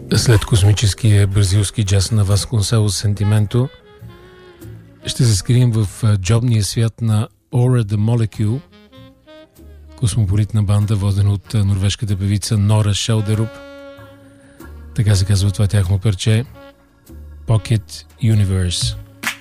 След космическия бразилски джаз на Васконселос Сентименто ще се скрием в джобния свят на Aura the Molecule, космополитна банда, водена от норвежката певица Нора Шелдеруп. Така се казва това тяхно парче Pocket Universe.